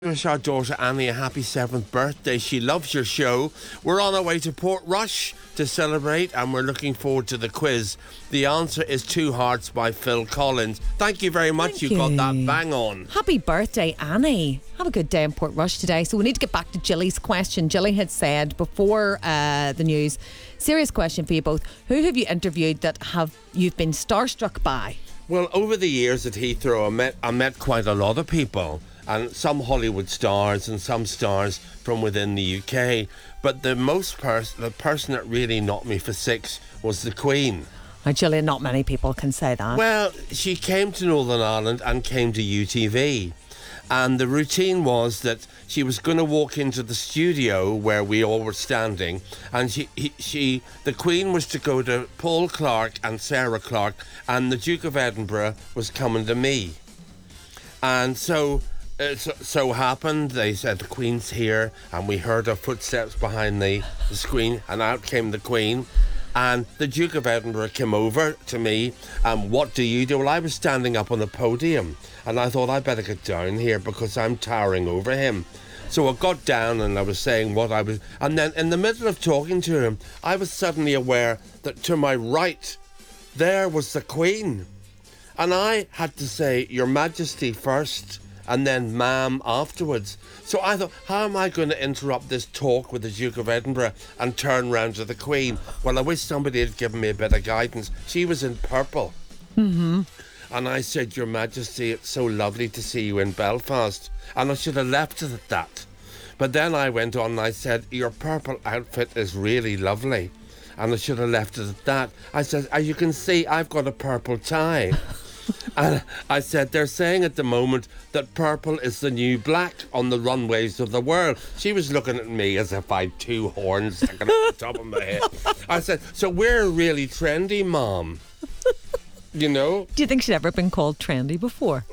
Wish our daughter Annie a happy 7th birthday. She loves your show. We're on our way to Portrush to celebrate, and we're looking forward to the quiz. The answer is Two Hearts by Phil Collins. Thank you very much. Thank you got you. that bang on. Happy birthday, Annie. Have a good day in Portrush today. So we need to get back to Gilly's question. Gilly had said before the news, serious question for you both. Who have you interviewed that you've been starstruck by? Well, over the years at Heathrow, I met quite a lot of people, and some Hollywood stars and some stars from within the UK. But the person that really knocked me for six was the Queen. Now, Gillian, not many people can say that. Well, she came to Northern Ireland and came to UTV. And the routine was that she was going to walk into the studio where we all were standing, and the Queen was to go to Paul Clark and Sarah Clark, and the Duke of Edinburgh was coming to me. And so it so happened, they said the Queen's here, and we heard her footsteps behind the screen, and out came the Queen. And the Duke of Edinburgh came over to me, and what do you do? Well, I was standing up on the podium, and I thought I'd better get down here because I'm towering over him. So I got down and I was saying what I was... And then in the middle of talking to him, I was suddenly aware that to my right, there was the Queen. And I had to say, Your Majesty first, and then ma'am afterwards. So I thought, how am I going to interrupt this talk with the Duke of Edinburgh and turn round to the Queen? Well, I wish somebody had given me a bit of guidance. She was in purple. Mm-hmm. And I said, Your Majesty, it's so lovely to see you in Belfast. And I should have left it at that. But then I went on and I said, Your purple outfit is really lovely. And I should have left it at that. I said, as you can see, I've got a purple tie. And I said, they're saying at the moment that purple is the new black on the runways of the world. She was looking at me as if I had two horns sticking out the top of my head. I said, so we're really trendy, Mom. You know? Do you think she'd ever been called trendy before?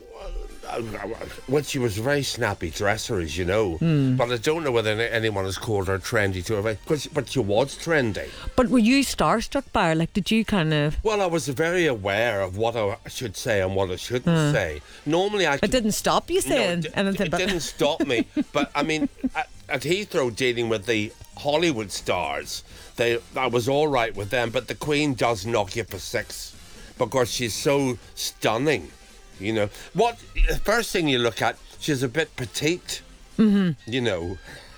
Well, she was a very snappy dresser, as you know. But I don't know whether anyone has called her trendy to her. But she was trendy. But were you starstruck by her? Like, did you kind of... Well, I was very aware of what I should say and what I shouldn't say. Normally, I could... It didn't stop you saying anything. It didn't stop me. But, I mean, at Heathrow, dealing with the Hollywood stars, I was all right with them. But the Queen does knock you for six because she's so stunning. You know, the first thing you look at, she's a bit petite, you know.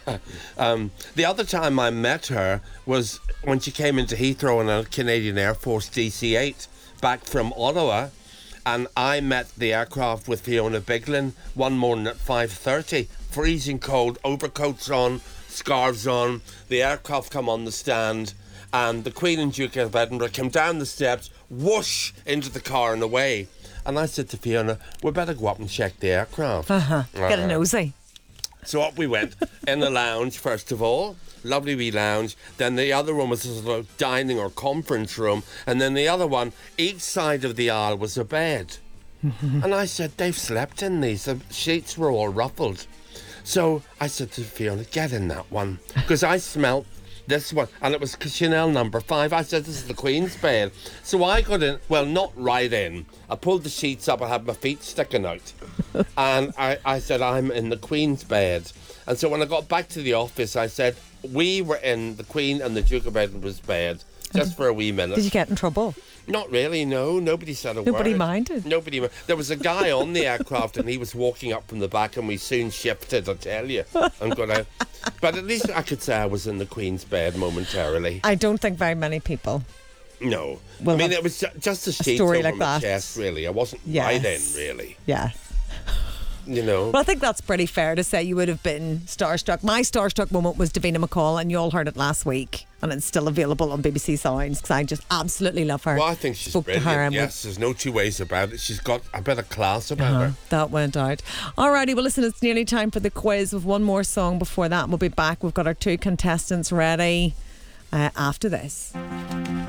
The other time I met her was when she came into Heathrow in a Canadian Air Force DC-8 back from Ottawa, and I met the aircraft with Fiona Biglin one morning at 5:30, freezing cold, overcoats on, scarves on. The aircraft come on the stand, and the Queen and Duke of Edinburgh came down the steps, whoosh, into the car and away. And I said to Fiona, we better go up and check the aircraft. Get a nosy. So up we went, in the lounge, first of all. Lovely wee lounge. Then the other one was a sort of dining or conference room. And then the other one, each side of the aisle was a bed. And I said, they've slept in these. The sheets were all ruffled. So I said to Fiona, get in that one. Because I smelt this one, and it was Chanel number 5. I said, this is the Queen's bed. So I got in, well, not right in. I pulled the sheets up, I had my feet sticking out. And I said, I'm in the Queen's bed. And so when I got back to the office, I said, we were in the Queen and the Duke of Edinburgh's bed, just for a wee minute. Did you get in trouble? Not really, no. Nobody said a word. Nobody minded? There was a guy on the aircraft and he was walking up from the back and we soon shifted, I tell you. But at least I could say I was in the Queen's bed momentarily. I don't think very many people. No. Well, I mean, it was just a sheet story over like my that. chest, really. I wasn't right in, really. Yeah. You know. Well, I think that's pretty fair to say you would have been starstruck. My starstruck moment was Davina McCall, and you all heard it last week, and it's still available on BBC Sounds because I just absolutely love her. Well, I think she's brilliant. Yes, there's no two ways about it. She's got a bit of class about her. That went out. Alrighty, well, listen, it's nearly time for the quiz with one more song before that. We'll be back. We've got our two contestants ready after this.